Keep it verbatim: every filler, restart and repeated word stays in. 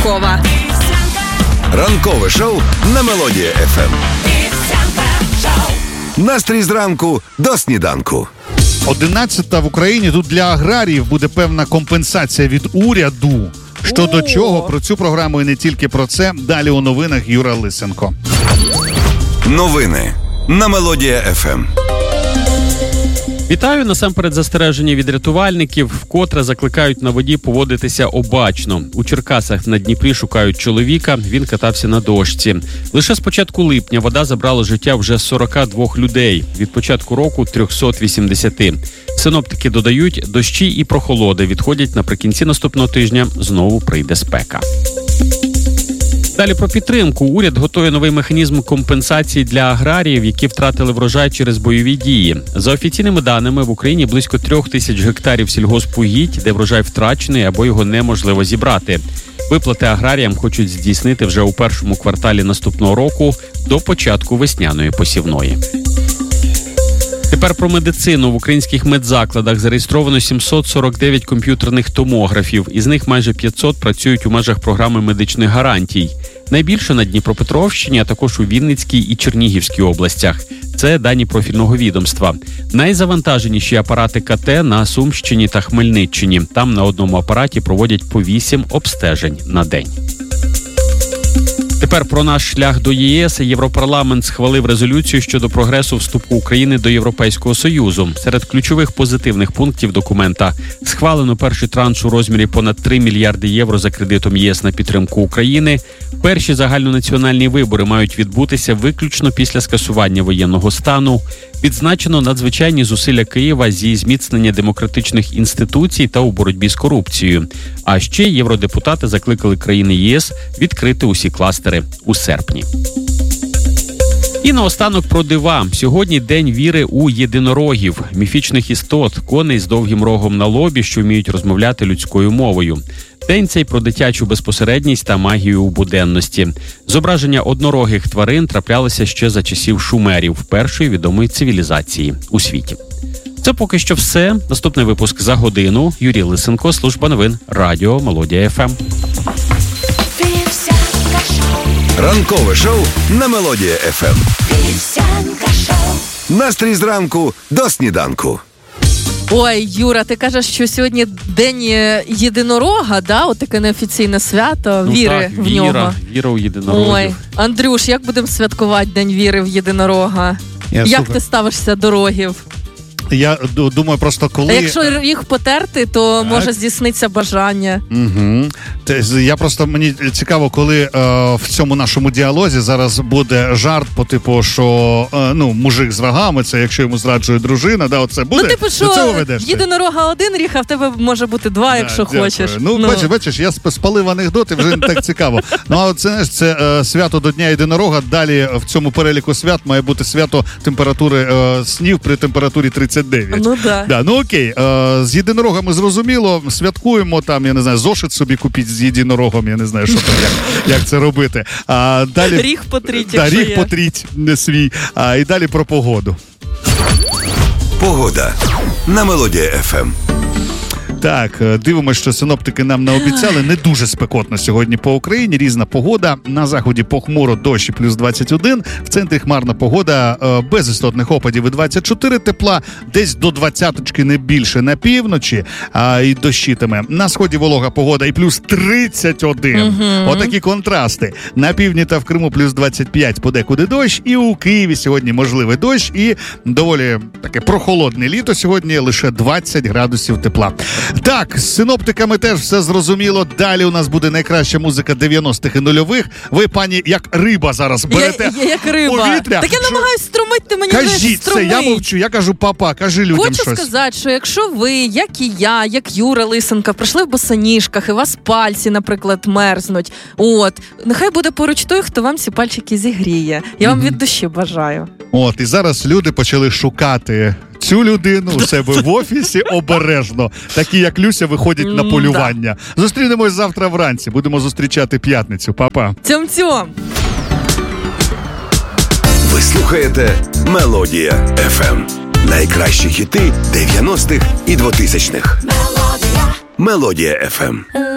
ранкова. Ранкове шоу на Мелодія еф ем. Настрій зранку до сніданку. одинадцята в Україні. Тут для аграріїв буде певна компенсація від уряду. Щодо чого, про цю програму і не тільки про це, далі у новинах Юра Лисенко. Новини на Мелодія еф ем. Вітаю! Насамперед застереження від рятувальників, вкотре закликають на воді поводитися обачно. У Черкасах на Дніпрі шукають чоловіка, він катався на дошці. Лише з початку липня вода забрала життя вже сорок два людей, від початку року триста вісімдесят. Синоптики додають, дощі і прохолоди відходять наприкінці наступного тижня, знову прийде спека. Далі про підтримку. Уряд готує новий механізм компенсації для аграріїв, які втратили врожай через бойові дії. За офіційними даними, в Україні близько трьох тисяч гектарів сільгоспугідь, де врожай втрачений або його неможливо зібрати. Виплати аграріям хочуть здійснити вже у першому кварталі наступного року до початку весняної посівної. Тепер про медицину. В українських медзакладах зареєстровано сімсот сорок дев'ять комп'ютерних томографів. Із них майже п'ятсот працюють у межах програми медичних гарантій. Найбільше на Дніпропетровщині, а також у Вінницькій і Чернігівській областях. Це дані профільного відомства. Найзавантаженіші апарати ка те на Сумщині та Хмельниччині. Там на одному апараті проводять по вісім обстежень на день. Тепер про наш шлях до ЄС. Європарламент схвалив резолюцію щодо прогресу вступу України до Європейського Союзу. Серед ключових позитивних пунктів документа схвалено перший транш у розмірі понад три мільярди євро за кредитом ЄС на підтримку України. Перші загальнонаціональні вибори мають відбутися виключно після скасування воєнного стану. Відзначено надзвичайні зусилля Києва зі зміцнення демократичних інституцій та у боротьбі з корупцією. А ще євродепутати закликали країни ЄС відкрити усі кластери у серпні. І наостанок про дива. Сьогодні день віри у єдинорогів, міфічних істот, коней з довгим рогом на лобі, що вміють розмовляти людською мовою. День цей про дитячу безпосередність та магію у буденності. Зображення однорогих тварин траплялися ще за часів шумерів, першої відомої цивілізації у світі. Це поки що все. Наступний випуск за годину. Юрій Лисенко, служба новин Радіо Мелодія еф ем. Ранкове шоу на Мелодія еф ем. Настрій зранку до сніданку. Ой, Юра, ти кажеш, що сьогодні день єдинорога, да? От таке неофіційне свято, ну, віри так, в віра, нього. Віра у єдинорогів. Ой, Андрюш, як будемо святкувати День віри в єдинорога? Я, як слухай, ти ставишся до рогів? Я думаю, просто коли... А якщо їх потерти, то так. може здійснитися бажання. Угу. Я просто, мені цікаво, коли е, в цьому нашому діалозі зараз буде жарт по типу, що е, ну, мужик з рогами, це якщо йому зраджує дружина, да, оце буде? Ну, типу, що ведеш, єдинорога один ріг, а в тебе може бути два, да, якщо дякую. Хочеш. Ну, ну. Бачиш, бачиш, я спалив анекдоти, вже не так цікаво. Ну, а це, знаєш, це е, свято до Дня єдинорога, далі в цьому переліку свят має бути свято температури е, снів при температурі тридцять дев'ять. Ну, да. Да, ну окей, е, з єдинорогами зрозуміло, святкуємо там, я не знаю, зошит собі купіть з єдинорогом, я не знаю, що там, як, як це робити. А далі... Ріг потріть, да, якщо ріг є. потріть не свій. А, і далі про погоду. Погода на Мелодія еф ем. Так, дивимося, що синоптики нам наобіцяли. Не дуже спекотно сьогодні по Україні. Різна погода. На заході похмуро, дощ плюс двадцять один. В центрі хмарна погода, без істотних опадів і двадцять чотири тепла. Десь до двадцяточки, не більше на півночі. А, і дощитиме. На сході волога погода і плюс тридцять один. Угу. Отакі контрасти. На півдні та в Криму плюс двадцять п'ять, подекуди дощ. І у Києві сьогодні можливий дощ. І доволі таке прохолодне літо. Сьогодні лише двадцять градусів тепла. Так, з синоптиками теж все зрозуміло. Далі у нас буде найкраща музика дев'яностих і нульових. Ви, пані, як риба зараз берете я, я, як риба. повітря. Так я намагаюсь струмити, ти мені Кажіть це, я мовчу, я кажу папа, кажи людям Хочу щось. Хочу сказати, що якщо ви, як і я, як Юра Лисенко, прийшли в босоніжках, і у вас пальці, наприклад, мерзнуть, от, нехай буде поруч той, хто вам ці пальчики зігріє. Я вам mm-hmm. від душі бажаю. От, і зараз люди почали шукати цю людину у себе в офісі обережно. Такі, як Люся, виходять на полювання. Да. Зустрінемось завтра вранці. Будемо зустрічати п'ятницю. Па-па. Цьом-цьом. Ви слухаєте Мелодія еф ем. Найкращі хіти дев'яностих і двотисячних. Мелодія. Мелодія еф ем.